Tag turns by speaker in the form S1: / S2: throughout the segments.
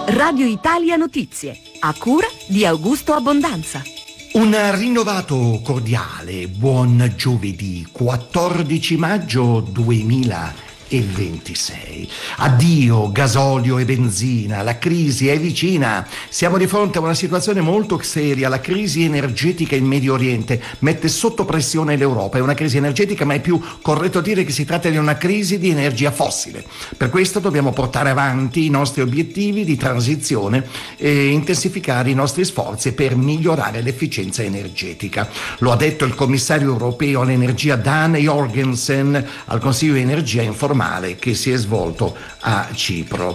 S1: Radio Italia Notizie, a cura di Augusto Abbondanza.
S2: Un rinnovato cordiale buon giovedì 14 maggio 2026. Addio gasolio e benzina, la crisi è vicina. Siamo di fronte a una situazione molto seria. La crisi energetica in Medio Oriente mette sotto pressione l'Europa. È una crisi energetica, ma è più corretto dire che si tratta di una crisi di energia fossile. Per questo dobbiamo portare avanti i nostri obiettivi di transizione e intensificare i nostri sforzi per migliorare l'efficienza energetica. Lo ha detto il commissario europeo all'energia Dan Jorgensen al Consiglio di Energia informale che si è svolto a Cipro.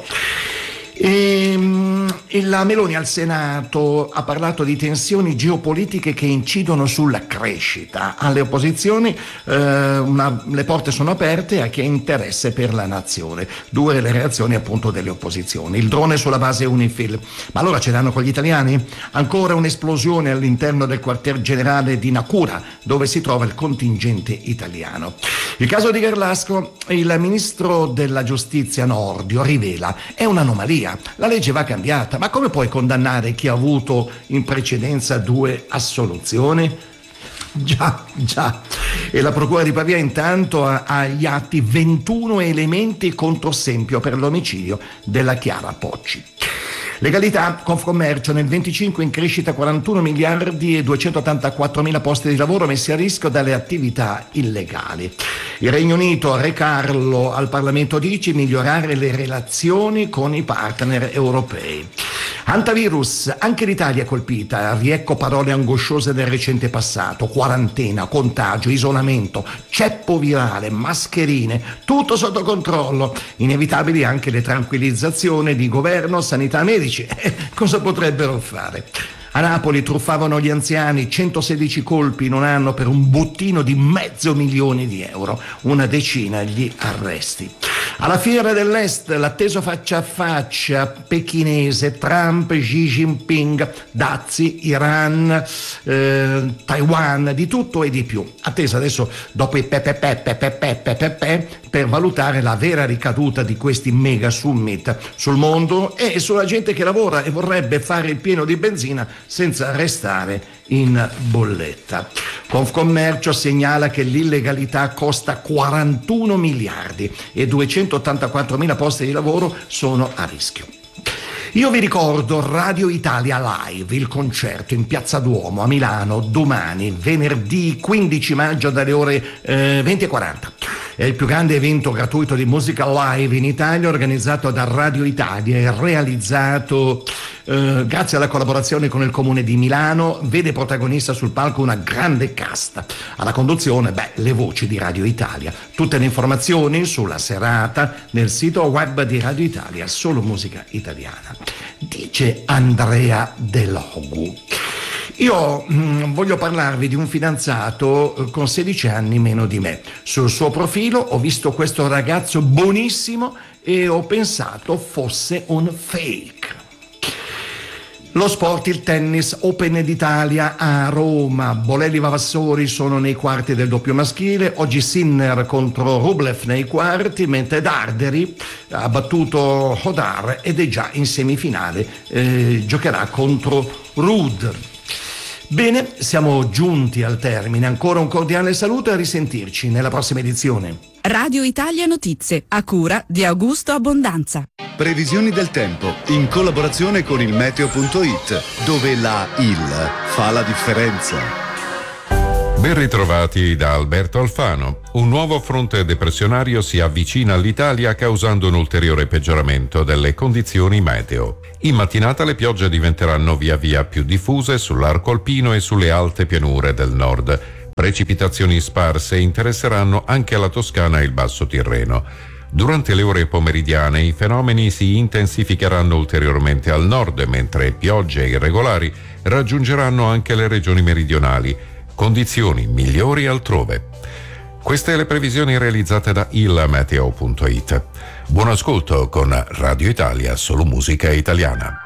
S2: La Meloni al Senato ha parlato di tensioni geopolitiche che incidono sulla crescita. Alle opposizioni le porte sono aperte a chi ha interesse per la nazione. Due le reazioni appunto delle opposizioni. Il drone sulla base UNIFIL. Ma allora ce l'hanno con gli italiani? Ancora un'esplosione all'interno del quartier generale di Naqoura, dove si trova il contingente italiano. Il caso di Garlasco, il ministro della giustizia Nordio rivela, è un'anomalia. La legge va cambiata, ma come puoi condannare chi ha avuto in precedenza 2 assoluzioni? Già. E la procura di Pavia intanto ha agli atti 21 elementi contro Sempio per l'omicidio della Chiara Pocci. Legalità, Confcommercio nel 25 in crescita 41 miliardi e 284 mila posti di lavoro messi a rischio dalle attività illegali. Il Regno Unito, Re Carlo al Parlamento dice migliorare le relazioni con i partner europei. Antivirus, anche l'Italia è colpita, riecco parole angosciose del recente passato, quarantena, contagio, isolamento, ceppo virale, mascherine, tutto sotto controllo, inevitabili anche le tranquillizzazioni di governo, sanità, medici. Cosa potrebbero fare? A Napoli truffavano gli anziani, 116 colpi in un anno per un bottino di €500.000, una decina gli arresti. Alla Fiera dell'Est, l'atteso faccia a faccia pechinese, Trump, Xi Jinping, dazi, Iran, Taiwan, di tutto e di più. Attesa adesso dopo i per valutare la vera ricaduta di questi mega summit sul mondo e sulla gente che lavora e vorrebbe fare il pieno di benzina senza restare in bolletta. Confcommercio segnala che l'illegalità costa 41 miliardi e 284 mila posti di lavoro sono a rischio. Io vi ricordo Radio Italia Live, il concerto in Piazza Duomo a Milano domani, venerdì 15 maggio dalle ore 20:40. È il più grande evento gratuito di musica live in Italia organizzato da Radio Italia e realizzato grazie alla collaborazione con il Comune di Milano. Vede protagonista sul palco una grande cast. Alla conduzione, le voci di Radio Italia. Tutte le informazioni sulla serata nel sito web di Radio Italia, solo musica italiana. Dice Andrea De Logu. Io voglio parlarvi di un fidanzato con 16 anni meno di me. Sul suo profilo ho visto questo ragazzo buonissimo e ho pensato fosse un fake. Lo sport, il tennis, Open d'Italia a Roma. Bolelli Vavassori sono nei quarti del doppio maschile. Oggi Sinner contro Rublev nei quarti, mentre Darderi ha battuto Hodar ed è già in semifinale. Giocherà contro Ruud. Bene, siamo giunti al termine. Ancora un cordiale saluto e a risentirci nella prossima edizione.
S1: Radio Italia Notizie, a cura di Augusto Abbondanza.
S3: Previsioni del tempo in collaborazione con il meteo.it, dove la IL fa la differenza.
S4: Ben ritrovati da Alberto Alfano. Un nuovo fronte depressionario si avvicina all'Italia causando un ulteriore peggioramento delle condizioni meteo. In mattinata le piogge diventeranno via via più diffuse sull'arco alpino e sulle alte pianure del nord. Precipitazioni sparse interesseranno anche la Toscana e il Basso Tirreno. Durante le ore pomeridiane i fenomeni si intensificheranno ulteriormente al nord, mentre piogge irregolari raggiungeranno anche le regioni meridionali. Condizioni migliori altrove. Queste le previsioni realizzate da ilmeteo.it. Buon ascolto con Radio Italia, solo musica italiana.